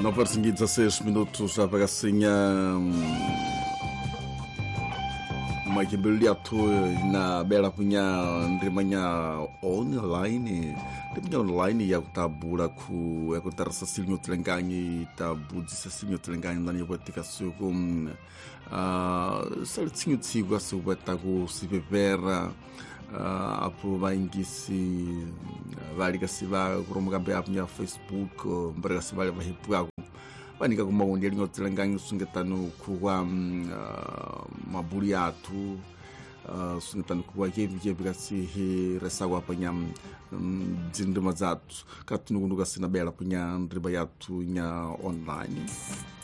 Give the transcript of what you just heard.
9 horas e 16 minutos já para assim makibiliatu na bela punya ndrimanya online ya kutabura ku ya kutarasa silinyo telenganyi tabu silinyo telenganyi ndani yobatika suku salitinho tigwa subata ku sipepera apo vaingisi valikasi va kuromukambe apo nya Facebook mbarakasi vale vahipwa vanika kumaundi alingo telenganyi sungetanu kuwa mabuli atu sungetanu kuwa kevi kasi he resawa panya dzindima zatu katunukunduka sina bela punya ndriba yatu nya online